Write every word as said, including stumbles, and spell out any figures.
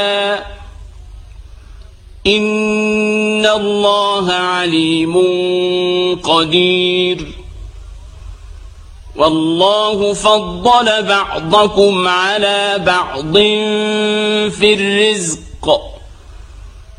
إن الله عليم قدير والله فضل بعضكم على بعض في الرزق